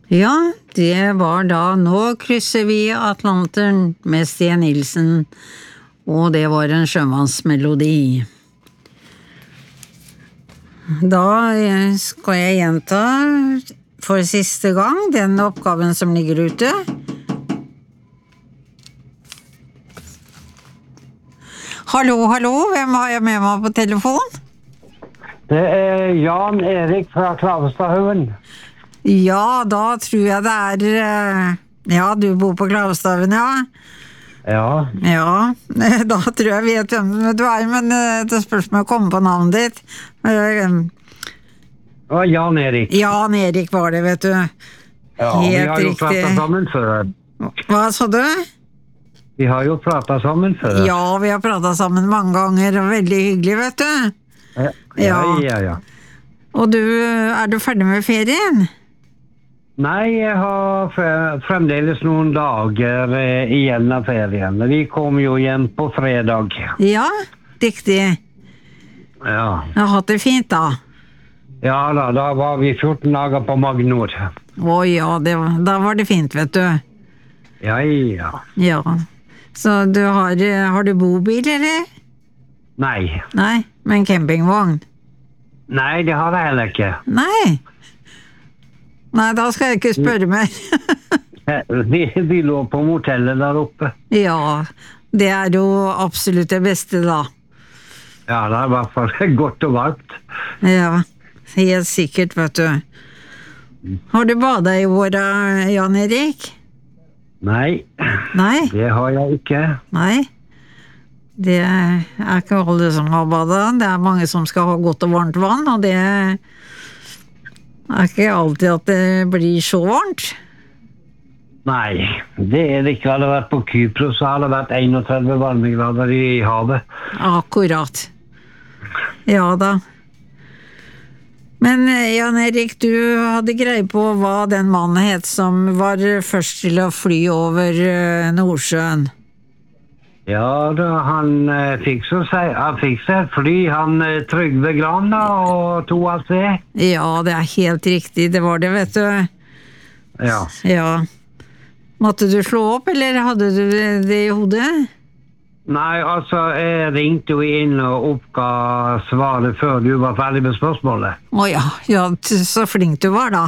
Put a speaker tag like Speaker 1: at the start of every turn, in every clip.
Speaker 1: Ja, det var da Nå krysser vi Atlanteren med Sten Nilsen, og det var en sjømannsmelodi. Da skal jeg gjenta for siste gang den oppgaven som ligger ute. Hallo, hvem har jeg med meg på telefon?
Speaker 2: Det Jan Erik fra Klavestadhaugen.
Speaker 1: Ja, da tror jeg det ja, du bor på Klavestadhaugen, ja. Ja, da tror jeg vet hvem du men det spørs meg å komme på navnet ditt.
Speaker 2: Det var Jan Erik.
Speaker 1: Jan Erik var det, vet du.
Speaker 2: Ja,
Speaker 1: helt
Speaker 2: vi har jo
Speaker 1: riktig.
Speaker 2: pratet sammen før.
Speaker 1: Hva sa du?
Speaker 2: Vi har jo pratet sammen før.
Speaker 1: Ja, vi har pratet sammen mange ganger, og veldig hyggelig, vet du.
Speaker 2: Ja.
Speaker 1: Og du, du ferdig med ferien?
Speaker 2: Nei, jeg har fremdeles noen dager igjen av ferien. Vi kom jo hjem på fredag.
Speaker 1: Ja, riktig.
Speaker 2: Ja.
Speaker 1: Jeg har hatt det fint da.
Speaker 2: Ja da var vi 14 dager på Magnor.
Speaker 1: Ja, da var det fint, vet du.
Speaker 2: Ja.
Speaker 1: Ja, så du har du bobil, eller?
Speaker 2: Nei.
Speaker 1: Nei, men campingvogn?
Speaker 2: Nei, det har jeg heller ikke.
Speaker 1: Nei, da skal jeg ikke spørre mer.
Speaker 2: Vi lå på motellet der oppe.
Speaker 1: Ja, det jo absolutt det beste da.
Speaker 2: Ja, det i hvert fall godt og varmt.
Speaker 1: Ja, helt sikkert, vet du. Har du badet i år, Jan Erik?
Speaker 2: Nei, det har jeg ikke.
Speaker 1: Nei, det ikke alle som har badet. Det mange som skal ha godt og varmt vann, og det ikke alltid at det blir så varmt.
Speaker 2: Nei, det det ikke. Hadde vært på Kypros, så hadde det vært 31 varmegrader i havet.
Speaker 1: Akkurat. Ja da. Men Jan Erik, du hadde greie på hva den mannen het som var først til å fly over Nordsjøen.
Speaker 2: Ja, da han fikk seg et fly, han Trygve Gran da, og to av seg.
Speaker 1: Ja, det helt riktig, det var det, vet du. Ja. Måtte du slå opp, eller hadde du det i hodet?
Speaker 2: Nei, altså, jeg ringte jo inn og oppga svaret før du var ferdig med spørsmålet.
Speaker 1: Ja, så flink du var da.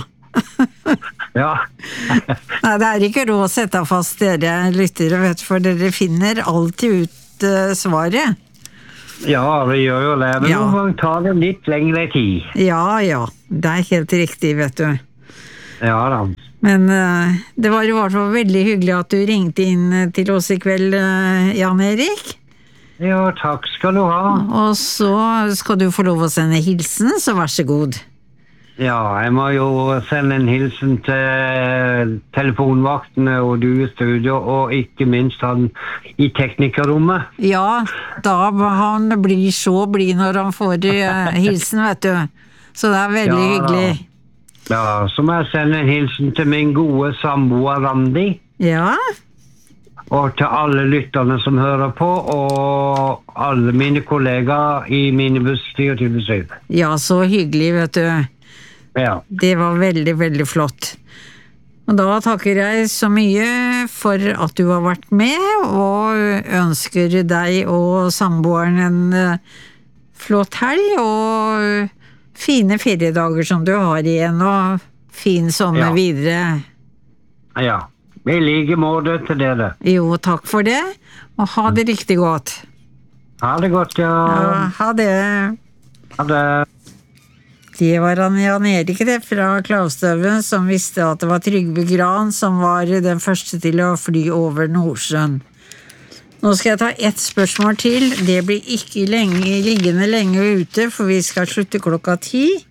Speaker 2: Ja.
Speaker 1: Nei, det ikke råd å sette fast dere lyttere, vet, for dere finner alltid ut svaret.
Speaker 2: Ja, vi gjør jo det, men noen gang tar det litt lengre tid.
Speaker 1: Ja, det helt riktig, vet du.
Speaker 2: Ja da.
Speaker 1: Men det var i hvert fall veldig hyggelig at du ringte inn til oss i kveld, Jan Erik.
Speaker 2: Ja, takk skal du ha.
Speaker 1: Og så skal du få lov å sende hilsen, så vær så god.
Speaker 2: Ja, jeg må jo sende en hilsen til telefonvaktene og du i studio, og ikke minst han i teknikerrommet. Ja,
Speaker 1: da han blir så blid når han får hilsen, vet du. Så det veldig hyggelig.
Speaker 2: Ja, så må jeg sende en hilsen til min gode samboer Randi.
Speaker 1: Ja.
Speaker 2: Og til alle lytterne som hører på, og alle mine kollegaer i Minibuss 24/7.
Speaker 1: Ja, så hyggelig, vet du.
Speaker 2: Ja.
Speaker 1: Det var veldig, veldig flott. Og da takker jeg så mye for at du har vært med, og ønsker deg og samboeren en flott helg, og fine feriedager som du har igjen, og fin sommer videre.
Speaker 2: Ja, i like måte til dere.
Speaker 1: Jo, takk for det, og ha det riktig godt.
Speaker 2: Ha det godt, ja.
Speaker 1: Ha det.
Speaker 2: Ha det.
Speaker 1: Det var Jan Erik fra Klavestadhaugen som visste at det var Trygve Gran som var den første til å fly over Nordsjøen. Nå skal jeg ta ett spørsmål til. Det blir ikke liggende lenge ute, for vi skal slutte 10:00.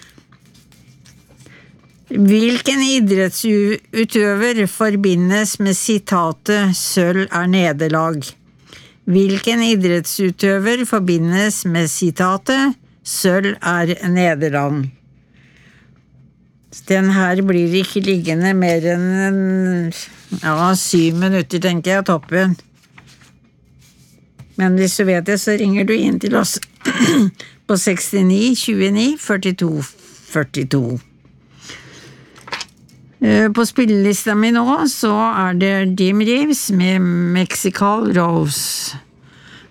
Speaker 1: Hvilken idrettsutøver forbindes med sitatet «Sølv nederlag»? Hvilken idrettsutøver forbindes med sitatet «Sølv nederlag»? Den her blir ikke liggende mer enn 7 minutter, tenker jeg, toppen. Men hvis du vet det, så ringer du inn til oss på 69 29 42 42. På spillelista mi nå så det Jim Reeves med Mexical Rose.